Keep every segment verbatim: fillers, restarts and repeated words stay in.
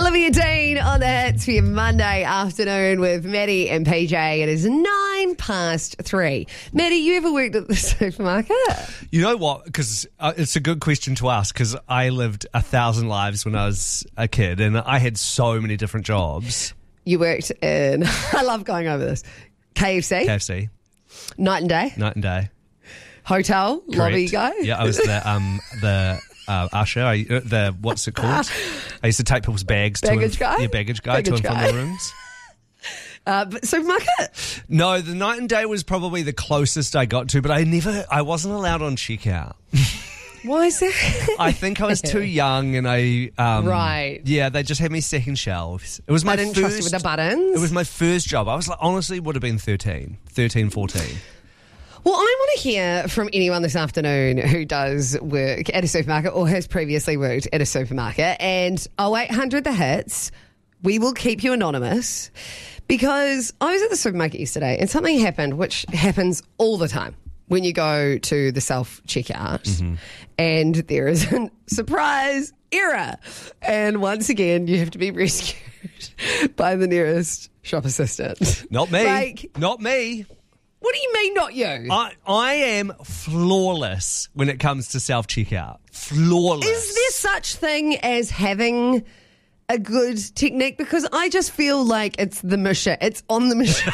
Olivia Dean on the hits for your Monday afternoon with Maddie and P J. It is nine past three. Maddie, you ever worked at the supermarket? You know what? Because uh, it's a good question to ask because I lived a thousand lives when I was a kid and I had so many different jobs. You worked in, I love going over this, K F C? K F C. Night and day? Night and day. Hotel? Correct. Lobby go? Yeah, I was the um the uh, usher. I, uh, the what's it called? I used to take people's bags. Baggage to guy? Yeah, baggage guy Baggage to and guy. from the rooms. Uh, but supermarket? No, the night and day was probably the closest I got to, but I never, I wasn't allowed on checkout. Why is that? I think I was too young, and I um, Right. Yeah, they just had me second shelves. It was my I didn't first. trust you with the buttons? It was my first job. I was like, honestly, would have been thirteen, thirteen, fourteen. Well, I want to hear from anyone this afternoon who does work at a supermarket or has previously worked at a supermarket. And oh eight hundred the hits, we will keep you anonymous because I was at the supermarket yesterday and something happened, which happens all the time when you go to the self-checkout, mm-hmm. and there is a surprise error. And once again, you have to be rescued by the nearest shop assistant. Not me. Like, Not me. what do you mean, not you? I, I am flawless when it comes to self-checkout. Flawless. Is there such thing as having a good technique? Because I just feel like it's the machine. It's on the machine.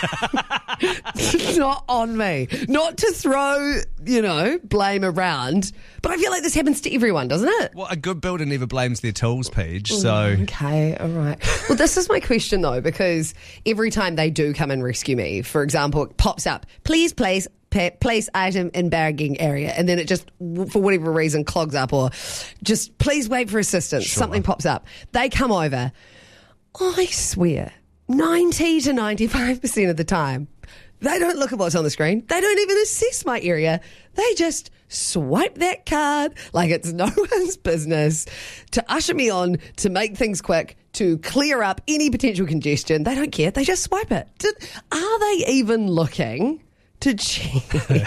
It's not on me. Not to throw, you know, blame around. But I feel like this happens to everyone, doesn't it? Well, a good builder never blames their tools, Paige, so... Okay, all right. Well, this is my question, though, because every time they do come and rescue me, for example, it pops up, please place... place item in bagging area, and then it just, for whatever reason, clogs up, or just please wait for assistance. Sure. Something pops up. They come over. I swear, ninety to ninety-five percent of the time, they don't look at what's on the screen. They don't even assess my area. They just swipe that card like it's no one's business to usher me on, to make things quick, to clear up any potential congestion. They don't care. They just swipe it. Did, are they even looking to check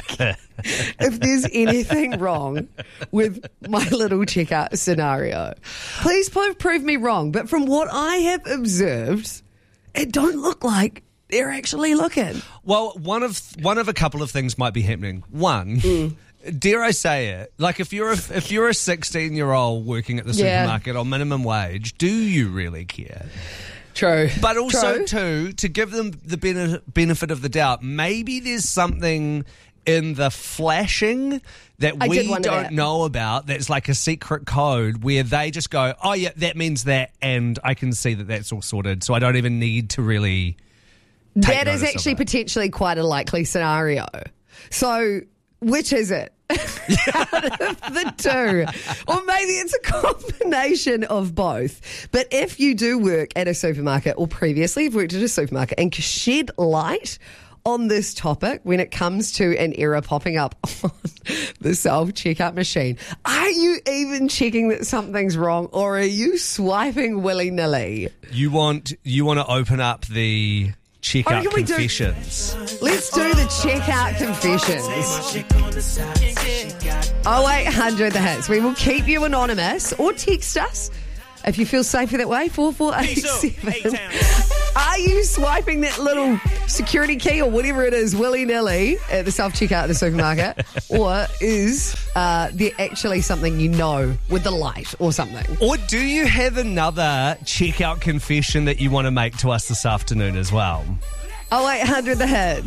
if there's anything wrong with my little checkout scenario? Please prove me wrong, but from what I have observed, it don't look like they're actually looking. Well, one of one of a couple of things might be happening. One, mm. dare I say it, like if you're a, if you're a sixteen-year-old working at the Yeah. supermarket on minimum wage, do you really care? True. But also, True. too, to give them the bene- benefit of the doubt, maybe there's something in the flashing that I we did wonder don't that. know about that's like a secret code where they just go, oh, yeah, that means that, and I can see that that's all sorted, so I don't even need to really take That is notice of actually it. potentially quite a likely scenario. So, which is it? Out of the two. Or maybe it's a combination of both. But if you do work at a supermarket, or previously you've worked at a supermarket, and shed light on this topic when it comes to an error popping up on the self-checkout machine, are you even checking that something's wrong, or are you swiping willy-nilly? You want, you want to open up the checkout can we do- confessions. Let's do the checkout confessions. oh eight hundred the hits. We will keep you anonymous, or text us if you feel safer that way. four four eight seven. Are you swiping that little security key or whatever it is willy-nilly at the self-checkout at the supermarket? Or is uh, there actually something you know with the light or something? Or do you have another checkout confession that you want to make to us this afternoon as well? oh eight hundred the hits.